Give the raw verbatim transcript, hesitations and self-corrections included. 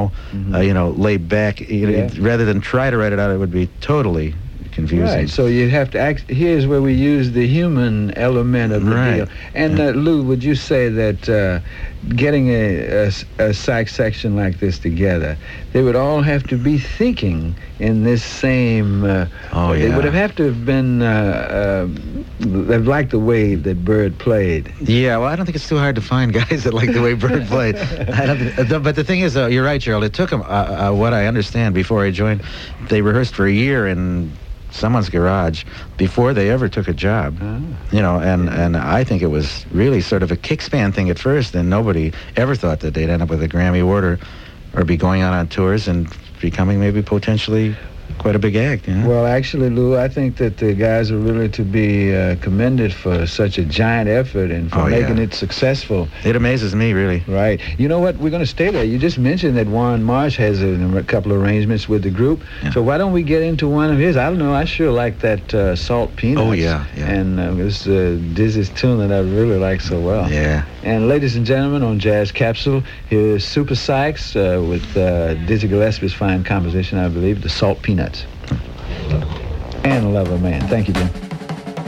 normal, Mhm. uh, you know, laid back. You know, Yeah. rather than try to write it out, it would be totally confusing. Right, so you have to act. Here's where we use the human element of the Right. deal. And Yeah. uh, Lou, would you say that uh, getting a, a, a psych section like this together, they would all have to be thinking in this same. Uh, Oh, They yeah. would have have to have been uh, uh, like the way that Bird played. Yeah, well, I don't think it's too hard to find guys that like the way Bird played. I don't, th- but the thing is, uh, you're right, Gerald. It took them, uh, uh, what I understand, before I joined, they rehearsed for a year in someone's garage before they ever took a job. Ah. You know, and, and I think it was really sort of a kickspan thing at first, and nobody ever thought that they'd end up with a Grammy award or, or be going out on tours and becoming maybe potentially quite a big act, you know? Well, actually, Lou, I think that the guys are really to be uh, commended for such a giant effort and for Oh, making yeah. it successful. It amazes me, really. Right. You know what? We're going to stay there. You just mentioned that Warren Marsh has a, a couple of arrangements with the group. Yeah. So why don't we get into one of his? I don't know. I sure like that uh, Salt Peanuts. Oh, yeah, yeah. And uh, this uh, Dizzy's tune that I really like so well. Yeah. And ladies and gentlemen, on Jazz Capsule, here's Super Sykes uh, with uh, Dizzy Gillespie's fine composition, I believe, the Salt Peanuts. And Love of Man. Thank you, Jim.